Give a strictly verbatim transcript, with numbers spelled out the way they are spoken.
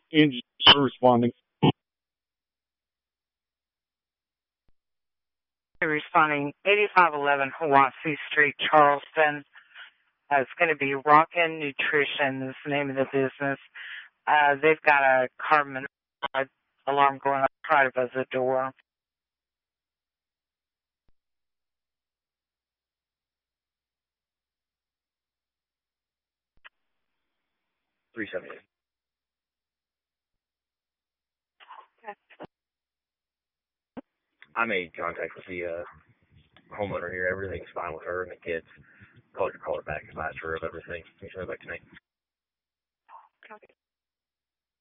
Engine responding. Responding, eighty-five eleven Hiwassee Street, Charleston. Uh, it's going to be Rockin' Nutrition is the name of the business. Uh, they've got a carbon alarm going off right above the door. three seventy-eight. I made contact with the uh, homeowner here. Everything's fine with her and the kids. Called her, called her back and asked her of everything. Make sure back tonight. Copy.